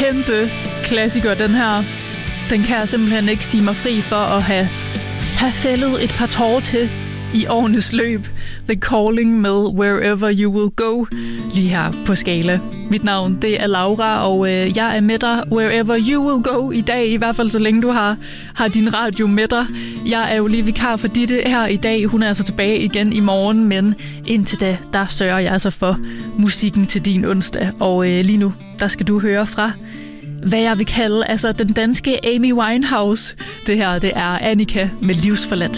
kæmpe klassiker, den her. Den kan jeg simpelthen ikke sige mig fri for at have fældet et par tårer til i årenes løb. The Calling med Wherever You Will Go, lige her på Skala. Mit navn, det er Laura, og jeg er med dig Wherever You Will Go i dag, i hvert fald så længe du har din radio med dig. Jeg er jo lige vikar for Ditte her i dag. Hun er altså tilbage igen i morgen, men indtil da, der sørger jeg altså for musikken til din onsdag. Og lige nu, der skal du høre fra, hvad jeg vil kalde altså den danske Amy Winehouse. Det her, det er Annika med Livsforladt.